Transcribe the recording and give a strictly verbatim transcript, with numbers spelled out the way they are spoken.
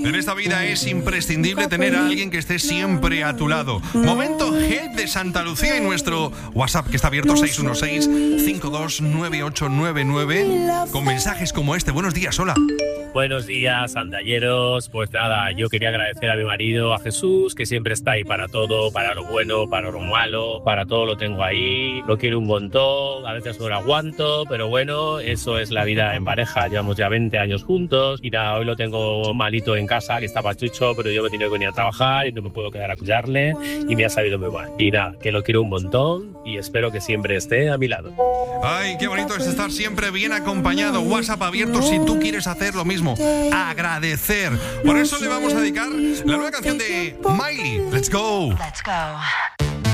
En esta vida es imprescindible tener a alguien que esté siempre a tu lado. Momento Help de Santa Lucía y nuestro WhatsApp que está abierto seis uno seis, cinco dos nueve ocho nueve nueve con mensajes como este. Buenos días, hola. Buenos días, andalleros. Pues nada, yo quería agradecer a mi marido, a Jesús, que siempre está ahí para todo, para lo bueno, para lo malo, para todo lo tengo ahí. Lo quiero un montón, a veces no lo aguanto, pero bueno, eso es la vida en pareja. Llevamos ya veinte años juntos y nada, hoy lo tengo malito en casa, que está pachucho, pero yo me he tenido que venir a trabajar y no me puedo quedar a cuidarle y me ha sabido muy mal. Y nada, que lo quiero un montón y espero que siempre esté a mi lado. Ay, qué bonito es estar siempre bien acompañado. WhatsApp abierto si tú quieres hacer lo mismo. Agradecer. Por eso le vamos a dedicar la nueva canción de Miley. Let's go. Let's go.